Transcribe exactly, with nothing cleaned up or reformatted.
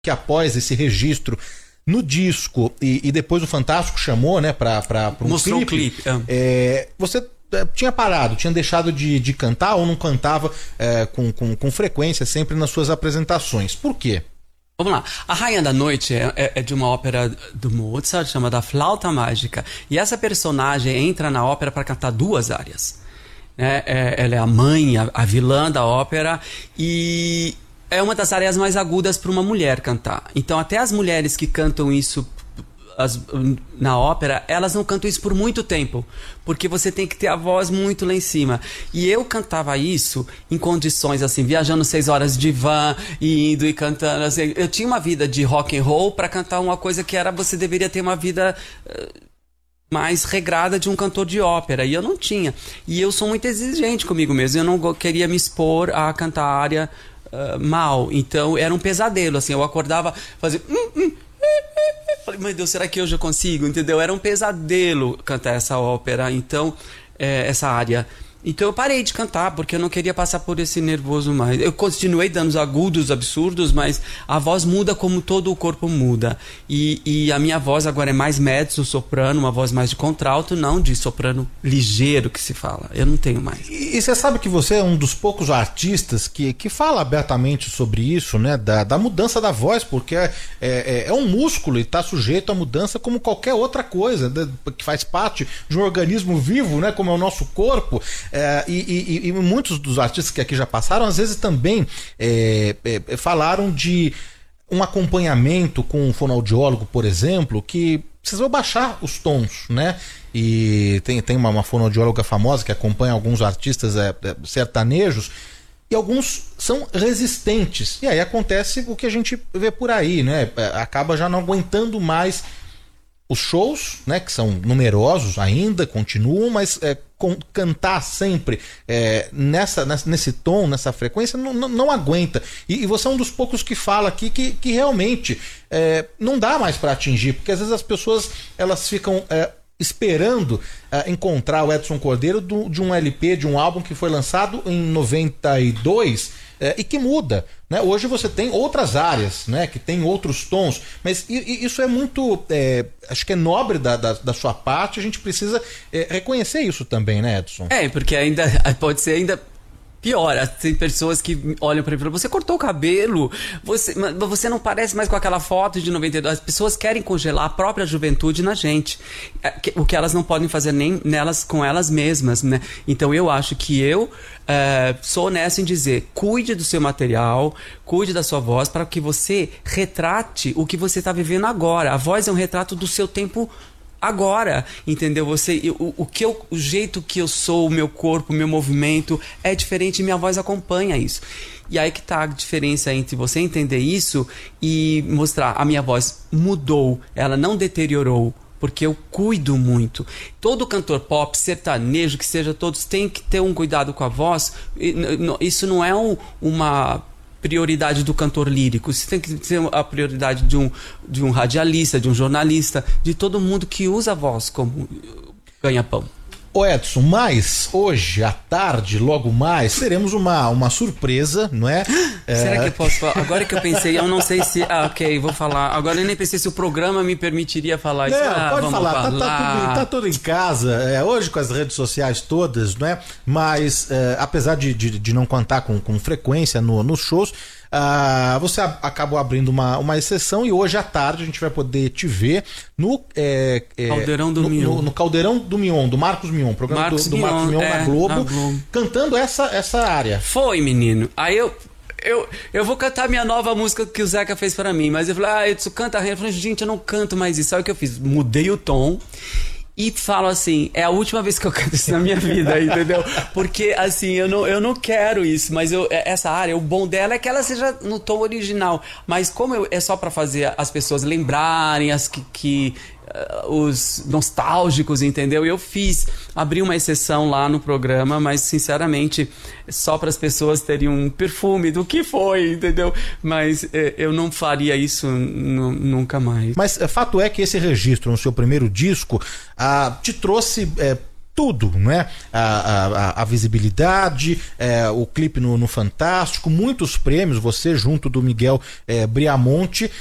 que após esse registro no disco e, e depois o Fantástico chamou, né, pra, pra, pra um Mostrou clipe, um clipe. É, você tinha parado, tinha deixado de, de cantar ou não cantava é, com, com, com frequência sempre nas suas apresentações. Por quê? Vamos lá. A Rainha da Noite é, é, é de uma ópera do Mozart, chamada Flauta Mágica. E essa personagem entra na ópera para cantar duas áreas. É, é, ela é a mãe, a, a vilã da ópera, e é uma das áreas mais agudas para uma mulher cantar. Então até as mulheres que cantam isso as, na ópera, elas não cantam isso por muito tempo, porque você tem que ter a voz muito lá em cima. E eu cantava isso em condições assim, viajando seis horas de van, e indo e cantando assim. Eu tinha uma vida de rock and roll para cantar uma coisa que era, você deveria ter uma vida uh, mais regrada de um cantor de ópera, e eu não tinha. E eu sou muito exigente comigo mesmo, eu não queria me expor a cantar a área uh, mal. Então era um pesadelo, assim, eu acordava, fazia hum, hum, falei, meu Deus, será que hoje eu consigo? Entendeu? Era um pesadelo cantar essa ópera, então, é, essa área. Então eu parei de cantar, porque eu não queria passar por esse nervoso mais. Eu continuei dando os agudos absurdos, mas a voz muda como todo o corpo muda. E, e a minha voz agora é mais mezzo soprano, uma voz mais de contralto, não de soprano ligeiro que se fala. Eu não tenho mais. E, e você sabe que você é um dos poucos artistas que, que fala abertamente sobre isso, né? Da, da mudança da voz, porque é, é, é um músculo e está sujeito à mudança como qualquer outra coisa, né? Que faz parte de um organismo vivo, né? Como é o nosso corpo. É, e, e, e muitos dos artistas que aqui já passaram, às vezes também é, é, falaram de um acompanhamento com um fonoaudiólogo, por exemplo, que precisou baixar os tons, né? E tem, tem uma, uma fonoaudióloga famosa que acompanha alguns artistas é, é, sertanejos, e alguns são resistentes. E aí acontece o que a gente vê por aí, né? Acaba já não aguentando mais os shows, né, que são numerosos ainda, continuam, mas é, com, cantar sempre é, nessa, nessa, nesse tom, nessa frequência, não, não, não aguenta. E, e você é um dos poucos que fala aqui que, que realmente é, não dá mais para atingir, porque às vezes as pessoas elas ficam é, esperando é, encontrar o Edson Cordeiro do, de um L P, de um álbum que foi lançado em noventa e dois, é, e que muda, né? Hoje você tem outras áreas, né, que tem outros tons, mas e, e isso é muito, é, acho que é nobre da, da, da sua parte, a gente precisa é, reconhecer isso também, né, Edson? É, porque ainda pode ser ainda pior. Tem pessoas que olham para mim e falam, você cortou o cabelo, você, você não parece mais com aquela foto de noventa e dois. As pessoas querem congelar a própria juventude na gente, o que elas não podem fazer nem nelas com elas mesmas, né? Então eu acho que eu é, sou honesto em dizer, cuide do seu material, cuide da sua voz, para que você retrate o que você está vivendo agora. A voz é um retrato do seu tempo agora, entendeu? Você, o, o, que eu, o jeito que eu sou, o meu corpo, o meu movimento é diferente e minha voz acompanha isso. E aí que tá a diferença entre você entender isso e mostrar, a minha voz mudou, ela não deteriorou, porque eu cuido muito. Todo cantor pop, sertanejo, que seja, todos têm que ter um cuidado com a voz. Isso não é um, uma prioridade do cantor lírico, isso tem que ser a prioridade de um, de um radialista, de um jornalista, de todo mundo que usa a voz como ganha-pão. Ô Edson, mas hoje à tarde, logo mais, teremos uma, uma surpresa, não é? Será é... que eu posso falar? Agora que eu pensei, eu não sei se... Ah, ok, vou falar. Agora eu nem pensei se o programa me permitiria falar isso. Não, ah, pode vamos falar, falar. Tá, tá, tudo, tá tudo em casa, é, hoje com as redes sociais todas, não é? Mas, é, apesar de, de, de não contar com, com frequência no, nos shows, ah, você a, acabou abrindo uma, uma exceção e hoje à tarde a gente vai poder te ver no... É, é, Caldeirão do no, Mion. No, no Caldeirão do Mion, do Marcos Mion, programa Marcos do, do Mion, Marcos Mion é, na, Globo, na Globo, cantando essa, essa área. Foi, menino. Aí eu... Eu, eu vou cantar minha nova música que o Zeca fez pra mim, mas eu falei, ah, Edson, canta a Rainha. Eu falei, gente, eu não canto mais isso. Sabe o que eu fiz? Mudei o tom e falo assim, é a última vez que eu canto isso na minha vida, entendeu? Porque, assim, eu não, eu não quero isso, mas eu, essa área, o bom dela é que ela seja no tom original. Mas como eu, é só pra fazer as pessoas lembrarem, as que... que os nostálgicos, entendeu? Eu fiz, abri uma exceção lá no programa, mas sinceramente só para as pessoas terem um perfume do que foi, entendeu? Mas é, eu não faria isso n- nunca mais. Mas é, fato é que esse registro no seu primeiro disco ah, te trouxe é, tudo, né? A, a, a visibilidade, é, o clipe no, no Fantástico, muitos prêmios, você junto do Miguel é, Briamonte,